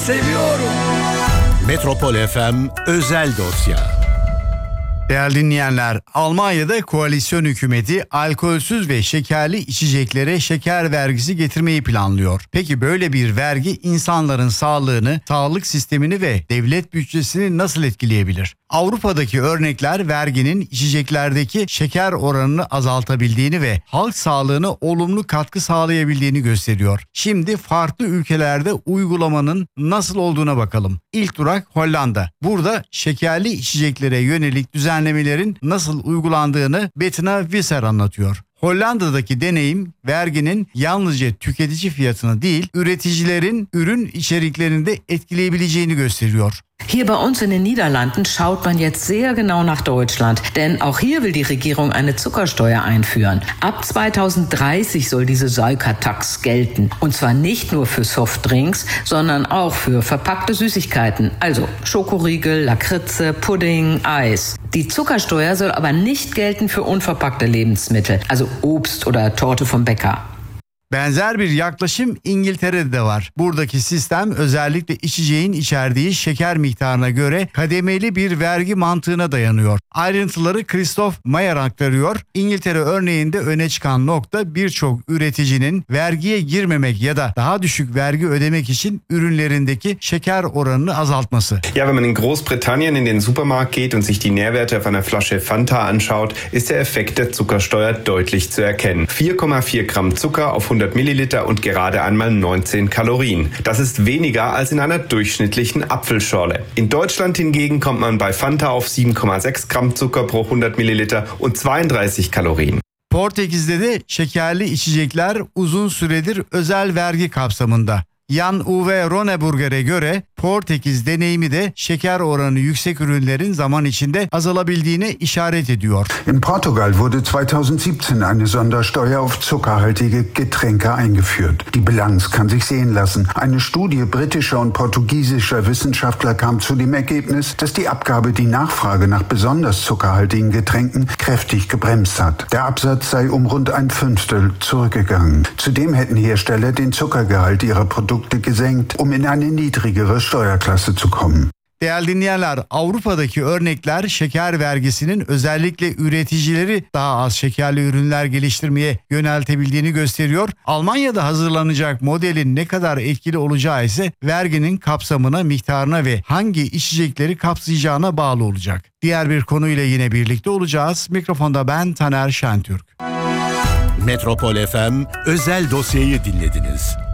Seviyorum. Metropol FM özel dosya. Değerli dinleyenler, Almanya'da koalisyon hükümeti alkolsüz ve şekerli içeceklere şeker vergisi getirmeyi planlıyor. Peki böyle bir vergi insanların sağlığını, sağlık sistemini ve devlet bütçesini nasıl etkileyebilir? Avrupa'daki örnekler verginin içeceklerdeki şeker oranını azaltabildiğini ve halk sağlığına olumlu katkı sağlayabildiğini gösteriyor. Şimdi farklı ülkelerde uygulamanın nasıl olduğuna bakalım. İlk durak Hollanda. Burada şekerli içeceklere yönelik düzenlemelerin nasıl uygulandığını Bettina Visser anlatıyor. Hollanda'daki deneyim verginin yalnızca tüketici fiyatını değil, üreticilerin ürün içeriklerini de etkileyebileceğini gösteriyor. Hier bei uns in den Niederlanden schaut man jetzt sehr genau nach Deutschland, denn auch hier will die Regierung eine Zuckersteuer einführen. Ab 2030 soll diese Säukertax gelten, und zwar nicht nur für Softdrinks, sondern auch für verpackte Süßigkeiten, also Schokoriegel, Lakritze, Pudding, Eis. Die Zuckersteuer soll aber nicht gelten für unverpackte Lebensmittel, also Obst oder Torte vom Bäcker. Benzer bir yaklaşım İngiltere'de de var. Buradaki sistem özellikle içeceğin içerdiği şeker miktarına göre kademeli bir vergi mantığına dayanıyor. Ayrıntıları Christoph Mayer aktarıyor. İngiltere örneğinde öne çıkan nokta birçok üreticinin vergiye girmemek ya da daha düşük vergi ödemek için ürünlerindeki şeker oranını azaltması. Ja, wenn man in Großbritannien in den Supermarkt geht und sich die Nährwerte auf einer Flasche Fanta anschaut, ist der Effekt der Zuckersteuer deutlich zu erkennen. 4,4 Gramm Zucker auf 100 Milliliter und gerade einmal 19 Kalorien. Das ist weniger als in einer durchschnittlichen Apfelschorle. In Deutschland hingegen kommt man bei Fanta auf 7,6 Gramm Zucker pro 100 Milliliter und 32 Kalorien. Portekiz'de de şekerli içecekler uzun süredir özel vergi kapsamında. Jan-Uwe Ronneburger'e göre Portekiz deneyimi de şeker oranı yüksek ürünlerin zaman içinde azalabildiğine işaret ediyor. In Portugal wurde 2017 eine Sondersteuer auf zuckerhaltige Getränke eingeführt. Die Bilanz kann sich sehen lassen. Eine Studie britischer und portugiesischer Wissenschaftler kam zu dem Ergebnis, dass die Abgabe die Nachfrage nach besonders zuckerhaltigen Getränken kräftig gebremst hat. Der Absatz sei um rund ein Fünftel zurückgegangen. Zudem hätten Hersteller den Zuckergehalt ihrer Produkte gesenkt, um in eine niedrigere Steuerklasse zu kommen. Değerli dinleyenler, Avrupa'daki örnekler şeker vergisinin özellikle üreticileri daha az şekerli ürünler geliştirmeye yöneltebildiğini gösteriyor. Almanya'da hazırlanacak modelin ne kadar etkili olacağı ise verginin kapsamına, miktarına ve hangi içecekleri kapsayacağına bağlı olacak. Diğer bir konuyla yine birlikte olacağız. Mikrofonda ben Taner Şentürk. Metropol FM özel dosyayı dinlediniz.